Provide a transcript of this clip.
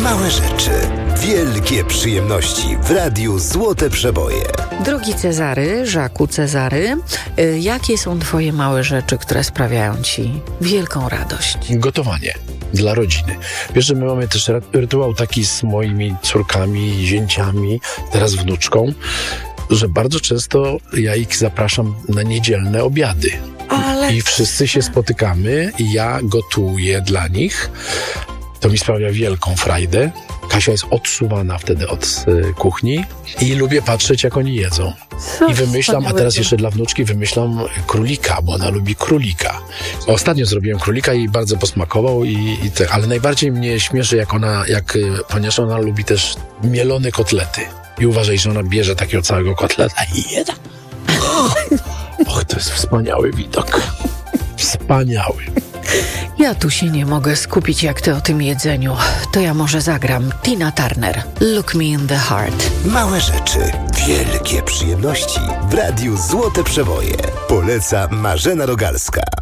Małe rzeczy, wielkie przyjemności w Radiu Złote Przeboje. Drogi Cezary, Żaku Cezary, jakie są twoje małe rzeczy, które sprawiają ci wielką radość? Gotowanie dla rodziny. Wiesz, że my mamy też rytuał taki z moimi córkami, zięciami, teraz wnuczką, że bardzo często ja ich zapraszam na niedzielne obiady. I wszyscy się spotykamy i ja gotuję dla nich. To mi sprawia wielką frajdę. Kasia jest odsuwana wtedy od kuchni i lubię patrzeć, jak oni jedzą. I wymyślam, a teraz jeszcze dla wnuczki wymyślam królika, bo ona lubi królika. Ostatnio zrobiłem królika i bardzo posmakował, ale najbardziej mnie śmieszy, ponieważ ona lubi też mielone kotlety. I uważaj, że ona bierze takiego całego kotleta i jeda. Och, to jest wspaniały widok. Wspaniały. Ja tu się nie mogę skupić, jak ty o tym jedzeniu. To ja może zagram Tina Turner. Look me in the heart. Małe rzeczy, wielkie przyjemności w Radiu Złote Przeboje. Poleca Marzena Rogalska.